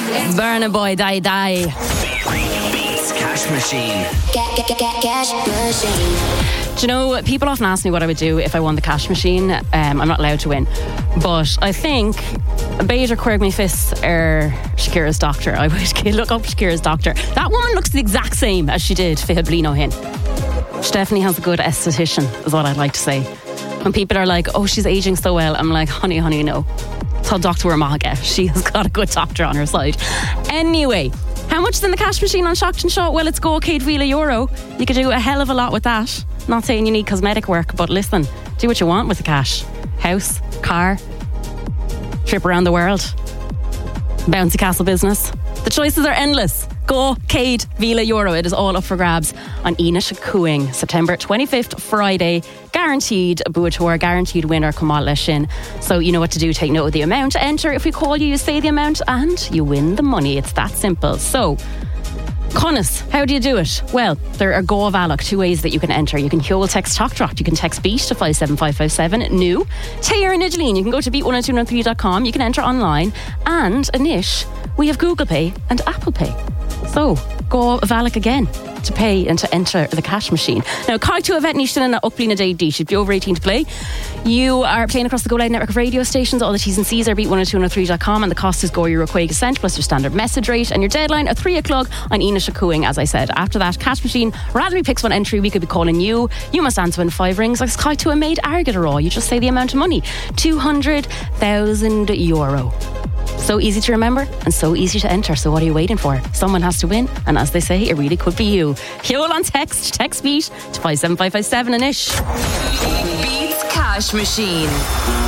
Burna Boy, Die Die. Beats Cash Machine. Cash machine. Do you know, people often ask me what I would do if I won the cash machine. I'm not allowed to win. But I think Beidir Quirg me fists Shakira's doctor. I would look up Shakira's doctor. That woman looks the exact same as she did Fiha Blino Hin. She definitely has a good esthetician, is what I'd like to say. When people are like, oh, she's aging so well, I'm like, honey, no. It's how Dr. Umaga. She has got a good doctor on her side. Anyway, how much is in the cash machine on Shocked and Shaw? Well, it's go €1,000. You could do a hell of a lot with that. Not saying you need cosmetic work, but listen, do what you want with the cash. House, car, trip around the world, bouncy castle business. The choices are endless. Go €1,000. It is all up for grabs on Inish Cooing, September 25th, Friday. Guaranteed Buator, guaranteed winner, Kamal Leshin. So you know what to do. Take note of the amount. Enter. If we call you, you say the amount and you win the money. It's that simple. So, Conas, how do you do it? Well, there are Go of Alok, 2 ways that you can enter. You can Huel text Talk Drop. You can text Beat to 57557. New. Taylor and Nigeline, you can go to beat1023.com. You can enter online. And Anish, we have Google Pay and Apple Pay. So, Go of Alok again to pay and to enter the cash machine. Now, Kai to event Nishan and Uplina Day D should be over 18 to play. You are playing across the Go Loud network of radio stations. All the T's and C's are beat1023.com, and the cost is Go Euro Quake cent plus your standard message rate, and your deadline at 3 o'clock on Inish Cooing, as I said. After that, cash machine randomly picks one entry. We could be calling you. You must answer in 5 rings like Kai to a maid Argid or all. You just say the amount of money. €200,000. So easy to remember and so easy to enter. So what are you waiting for? Someone has to win, and as they say, it really could be you. Huel on text Beat to 57557 and ish. Beats Cash Machine.